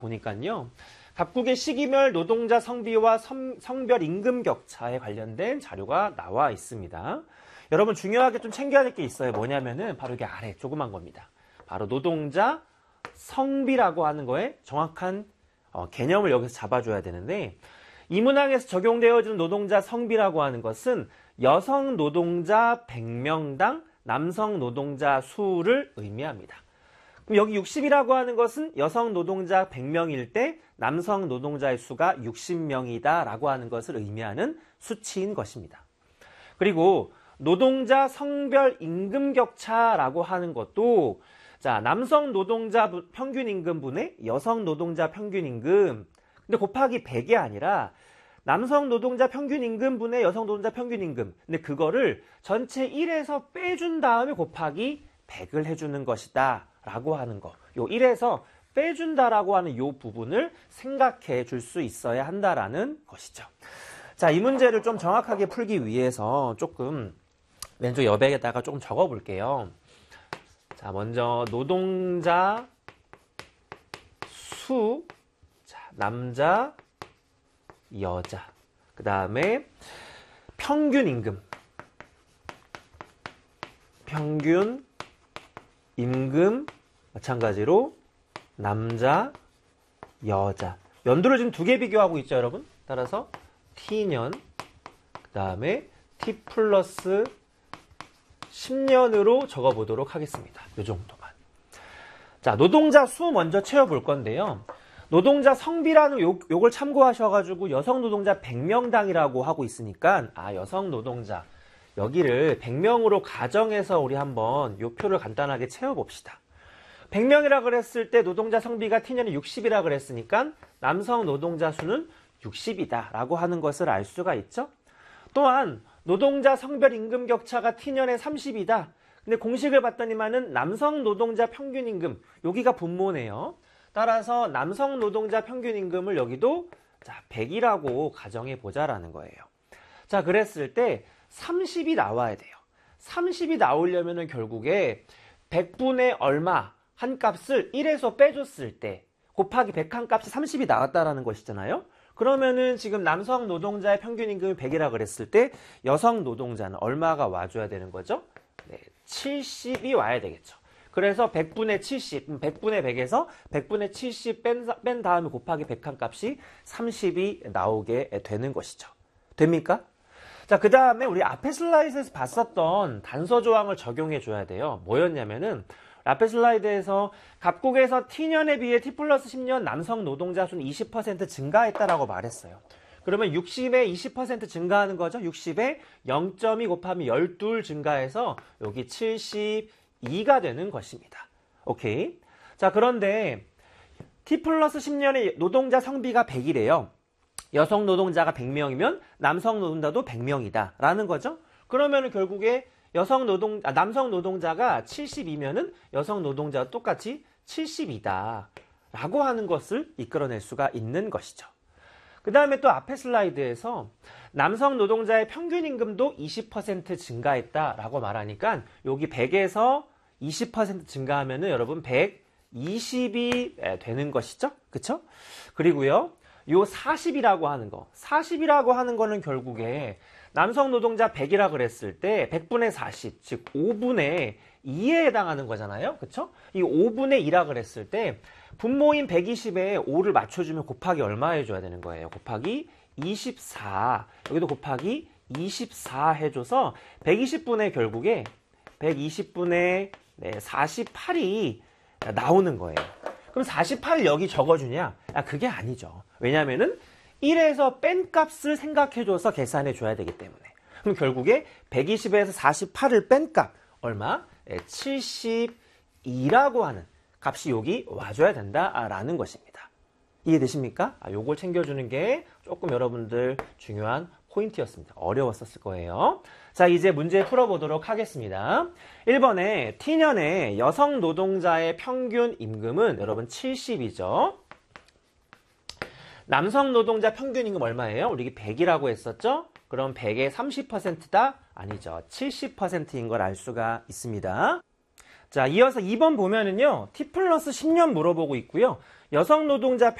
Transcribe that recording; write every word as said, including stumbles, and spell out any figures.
보니까요. 각국의 시기별 노동자 성비와 성, 성별 임금 격차에 관련된 자료가 나와 있습니다. 여러분 중요하게 좀 챙겨야 될 게 있어요. 뭐냐면은 바로 이게 아래 조그만 겁니다. 바로 노동자 성비라고 하는 거에 정확한 어, 개념을 여기서 잡아줘야 되는데 이 문항에서 적용되어지는 노동자 성비라고 하는 것은 여성 노동자 백 명당 남성 노동자 수를 의미합니다. 그럼 여기 육십이라고 하는 것은 여성 노동자 백 명일 때 남성 노동자의 수가 육십 명이다 라고 하는 것을 의미하는 수치인 것입니다. 그리고 노동자 성별 임금 격차라고 하는 것도 자 남성 노동자 평균 임금분의 여성 노동자 평균 임금 근데 곱하기 백이 아니라 남성 노동자 평균 임금분의 여성 노동자 평균 임금 근데 그거를 전체 일에서 빼준 다음에 곱하기 백을 해주는 것이다 라고 하는 거. 요 일에서 빼준다라고 하는 요 부분을 생각해 줄 수 있어야 한다라는 것이죠. 자, 이 문제를 좀 정확하게 풀기 위해서 조금 왼쪽 여백에다가 조금 적어 볼게요. 자, 먼저 노동자 수, 자, 남자, 여자. 그 다음에 평균 임금. 평균 임금 마찬가지로 남자, 여자. 연도를 지금 두 개 비교하고 있죠, 여러분? 따라서 T년, 그 다음에 T 플러스 십 년으로 적어보도록 하겠습니다. 이 정도만. 자, 노동자 수 먼저 채워볼 건데요. 노동자 성비라는 요, 요걸 참고하셔가지고 여성 노동자 백 명당이라고 하고 있으니까 아, 여성 노동자 여기를 백 명으로 가정해서 우리 한번 요 표를 간단하게 채워봅시다. 백 명이라 그랬을 때 노동자 성비가 T년이 육십이라 그랬으니까 남성 노동자 수는 육십이다 라고 하는 것을 알 수가 있죠. 또한 노동자 성별 임금 격차가 T년에 삼십이다. 근데 공식을 봤더니만은 남성 노동자 평균 임금 여기가 분모네요. 따라서 남성 노동자 평균 임금을 여기도 자 백이라고 가정해 보자라는 거예요. 자 그랬을 때 삼십이 나와야 돼요. 삼십이 나오려면은 결국에 백분의 얼마 한 값을 일에서 빼줬을 때 곱하기 백 한 값이 삼십이 나왔다라는 것이잖아요. 그러면은 지금 남성 노동자의 평균 임금이 백이라 그랬을 때 여성 노동자는 얼마가 와줘야 되는 거죠? 네, 칠십이 와야 되겠죠. 그래서 백분의 칠십, 백분의 백에서 백분의 칠십 뺀, 뺀 다음에 곱하기 백 한 값이 삼십이 나오게 되는 것이죠. 됩니까? 자, 그 다음에 우리 앞에 슬라이드에서 봤었던 단서 조항을 적용해 줘야 돼요. 뭐였냐면은 앞에 슬라이드에서 각국에서 T년에 비해 T 플러스 십 년 남성 노동자 수는 이십 퍼센트 증가했다라고 말했어요. 그러면 육십에 이십 퍼센트 증가하는 거죠. 육십에 영 점 이 곱하면 십이 증가해서 여기 칠십이가 되는 것입니다. 오케이. 자, 그런데 T 플러스 십 년의 노동자 성비가 백이래요. 여성 노동자가 백 명이면 남성 노동자도 백 명이다 라는 거죠. 그러면은 결국에 여성 노동, 아, 남성 노동자가 칠십이면은 여성 노동자와 똑같이 칠십이다 라고 하는 것을 이끌어낼 수가 있는 것이죠. 그 다음에 또 앞에 슬라이드에서 남성 노동자의 평균 임금도 이십 퍼센트 증가했다 라고 말하니까 여기 백에서 이십 퍼센트 증가하면은 여러분 백이십이 되는 것이죠. 그쵸? 그리고요, 요 사십이라고 하는 거, 사십이라고 하는 거는 결국에 남성 노동자 백이라 그랬을 때 백분의 사십, 즉 오분의 이에 해당하는 거잖아요. 그쵸? 이 오분의 이라 그랬을 때 분모인 백이십에 오를 맞춰주면 곱하기 얼마 해줘야 되는 거예요? 곱하기 이십사. 여기도 곱하기 이십사 해줘서 백이십분의 결국에 백이십분의 네, 사십팔이 나오는 거예요. 그럼 사십팔을 여기 적어주냐? 아, 그게 아니죠. 왜냐면은 일에서 뺀 값을 생각해줘서 계산해줘야 되기 때문에. 그럼 결국에 백이십에서 사십팔을 뺀 값, 얼마? 칠십이라고 하는 값이 여기 와줘야 된다라는 것입니다. 이해되십니까? 아, 요걸 챙겨주는 게 조금 여러분들 중요한 포인트였습니다. 어려웠었을 거예요. 자, 이제 문제 풀어보도록 하겠습니다. 일 번에 T년의 여성 노동자의 평균 임금은 여러분 칠십이죠. 남성 노동자 평균 임금 얼마예요? 우리 백이라고 했었죠? 그럼 백의 삼십 퍼센트다? 아니죠. 칠십 퍼센트인 걸 알 수가 있습니다. 자, 이어서 이 번 보면은요, T 플러스 십 년 물어보고 있고요. 여성 노동자